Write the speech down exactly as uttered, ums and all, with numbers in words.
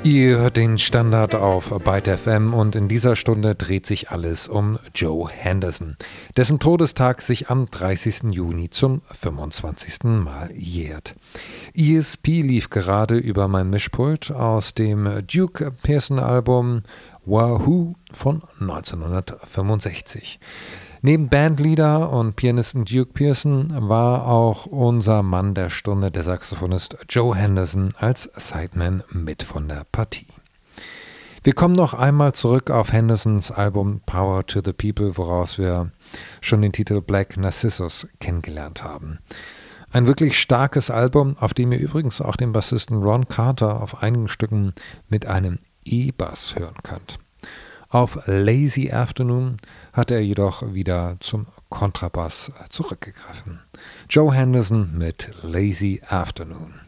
Ihr hört den Standard auf Byte F M und in dieser Stunde dreht sich alles um Joe Henderson, dessen Todestag sich am dreißigsten Juni zum fünfundzwanzigsten Mal jährt. E S P lief gerade über mein Mischpult aus dem Duke Pearson Album Wahoo von neunzehnhundertfünfundsechzig. Neben Bandleader und Pianisten Duke Pearson war auch unser Mann der Stunde, der Saxophonist Joe Henderson, als Sideman mit von der Partie. Wir kommen noch einmal zurück auf Hendersons Album Power to the People, woraus wir schon den Titel Black Narcissus kennengelernt haben. Ein wirklich starkes Album, auf dem ihr übrigens auch den Bassisten Ron Carter auf einigen Stücken mit einem E-Bass hören könnt. Auf Lazy Afternoon hat er jedoch wieder zum Kontrabass zurückgegriffen. Joe Henderson mit Lazy Afternoon.